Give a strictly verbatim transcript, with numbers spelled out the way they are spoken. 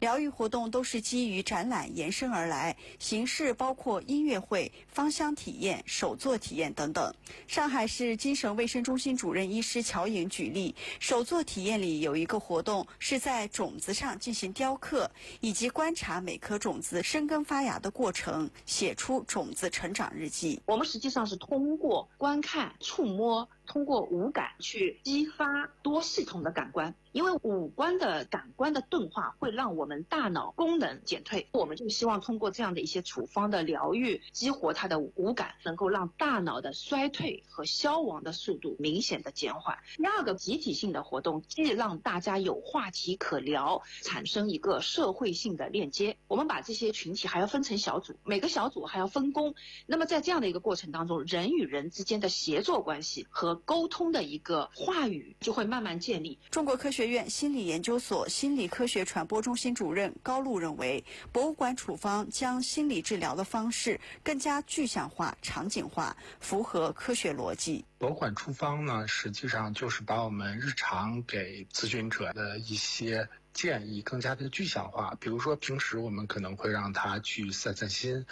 疗愈活动都是基于展览延伸而来，形式包括音乐会、芳香体验、手作体验等等。上海市精神卫生中心主任医师乔颖举例，手作体验里有一个活动是在种子上进行雕刻，以及观察每颗种子生根发芽的过程，写出种子成长日记。 我们实际上是通过观看、触摸，通过五感去激发多系统的感官，因为五官的感官的钝化会让我们大脑功能减退，我们就希望通过这样的一些处方的疗愈，激活它的五感，能够让大脑的衰退和消亡的速度明显的减缓。第二个集体性的活动，既让大家有话题可聊，产生一个社会性的链接。我们把这些群体还要分成小组，每个小组还要分工，那么在这样的一个过程当中，人与人之间的协作关系和沟通的一个话语就会慢慢建立。 中国科学院心理研究所心理科学传播中心主任高露认为，博物馆处方将心理治疗的方式更加具象化、场景化，符合科学逻辑。 博物馆处方呢，实际上就是把我们日常给咨询者的一些建议更加的具象化。比如说平时我们可能会让他去散散心，